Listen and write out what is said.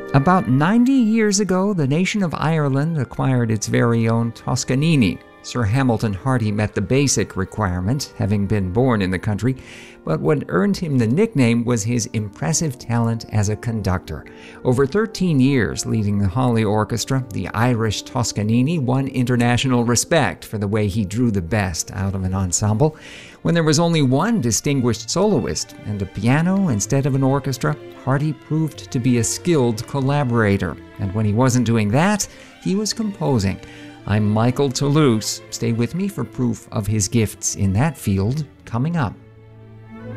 About 90 years ago, the nation of Ireland acquired its very own Toscanini. Sir Hamilton Hardy met the basic requirement, having been born in the country, but what earned him the nickname was his impressive talent as a conductor. Over 13 years leading the Hawley Orchestra, the Irish Toscanini won international respect for the way he drew the best out of an ensemble. When there was only one distinguished soloist and a piano instead of an orchestra, Hardy proved to be a skilled collaborator. And when he wasn't doing that, he was composing. I'm Michael Toulouse. Stay with me for proof of his gifts in that field coming up.